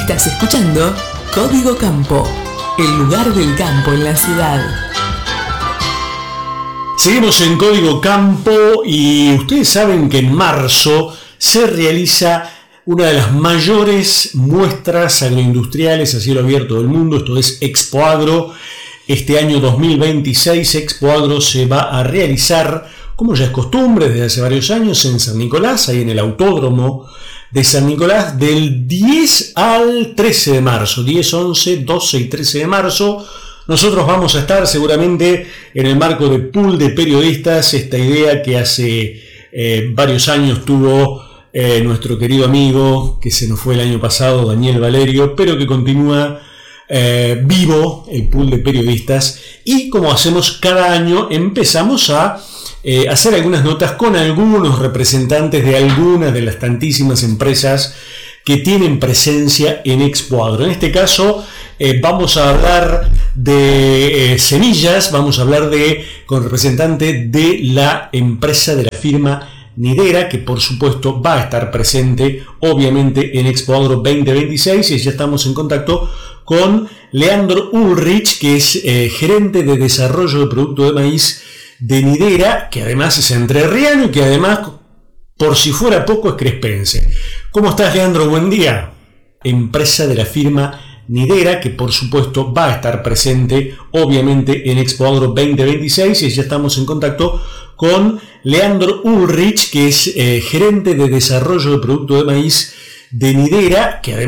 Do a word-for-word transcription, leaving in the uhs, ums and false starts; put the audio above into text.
Estás escuchando Código Campo, el lugar del campo en la ciudad. Seguimos en Código Campo y ustedes saben que en marzo se realiza una de las mayores muestras agroindustriales a cielo abierto del mundo, esto es Expo Agro. Este año dos mil veintiséis Expo Agro se va a realizar, como ya es costumbre desde hace varios años, en San Nicolás, ahí en el Autódromo de San Nicolás, del diez al trece de marzo, diez, once, doce y trece de marzo. Nosotros vamos a estar seguramente en el marco de Pool de Periodistas, esta idea que hace eh, varios años tuvo eh, nuestro querido amigo, que se nos fue el año pasado, Daniel Valerio, pero que continúa eh, vivo, el Pool de Periodistas, y como hacemos cada año, empezamos a eh, hacer algunas notas con algunos representantes de algunas de las tantísimas empresas que tienen presencia en Expo Agro. En este caso eh, vamos a hablar de eh, semillas, vamos a hablar de con representante de la empresa de la firma Nidera, que por supuesto va a estar presente obviamente en Expo Agro veinte veintiséis, y ya estamos en contacto con Leandro Ulrich, que es eh, gerente de desarrollo de producto de maíz de Nidera, que además es entrerriano y que además, por si fuera poco, es crespense. ¿Cómo estás, Leandro? Buen día. Empresa de la firma Nidera, que por supuesto va a estar presente obviamente en Expo Agro veinte veintiséis, y ya estamos en contacto con Leandro Ulrich, que es eh, gerente de desarrollo de producto de maíz de Nidera, que además